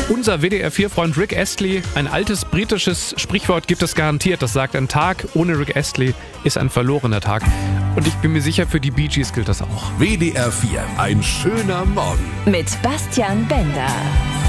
Unser WDR-4-Freund Rick Astley, ein altes britisches Sprichwort gibt es garantiert, das sagt, ein Tag ohne Rick Astley ist ein verlorener Tag. Und ich bin mir sicher, für die Bee Gees gilt das auch. WDR 4, ein schöner Morgen. Mit Bastian Bender.